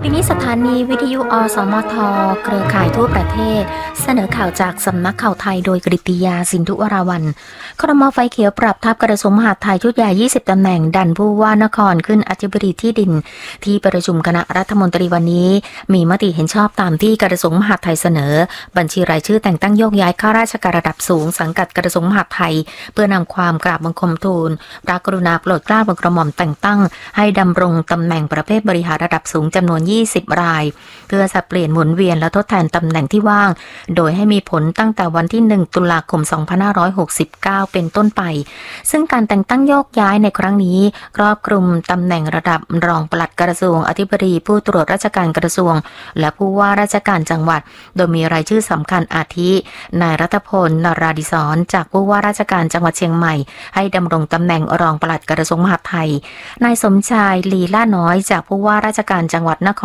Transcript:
ปีนี้สถานีวิทยุอสมทเครือข่ายทั่วประเทศเสนอข่าวจากสำนักข่าวไทยโดยกฤติยาสินธุวราวัลย์ครม.ไฟเขียวปรับทัพกระทรวงมหาดไทยชุดใหญ่20ตำแหน่งดันผู้ว่านครขึ้นอธิบดีที่ดินที่ประชุมคณะรัฐมนตรีวันนี้มีมติเห็นชอบตามที่กระทรวงมหาดไทยเสนอบัญชีรายชื่อแต่งตั้งโยกย้ายข้าราชการระดับสูงสังกัดกระทรวงมหาดไทยเพื่อนำความกราบบังคมทูลพระกรุณาโปรดเกล้าโปรดกระหม่อมแต่งตั้งให้ดำรงตำแหน่งประเภทบริหารระดับสูงจำนวน20 รายเพื่อสับเปลี่ยนหมุนเวียนและทดแทนตำแหน่งที่ว่างโดยให้มีผลตั้งแต่วันที่1ตุลาคม2569เป็นต้นไปซึ่งการแต่งตั้งโยกย้ายในครั้งนี้ครอบคลุมตำแหน่งระดับรองปลัดกระทรวงอธิบดีผู้ตรวจราชการกระทรวงและผู้ว่าราชการจังหวัดโดยมีรายชื่อสำคัญอาทินายรัตพลนราดิศรจากผู้ว่าราชการจังหวัดเชียงใหม่ให้ดำรงตำแหน่งรองปลัดกระทรวงมหาดไทยนายสมชายลีล่าน้อยจากผู้ว่าราชการจังหวัดนค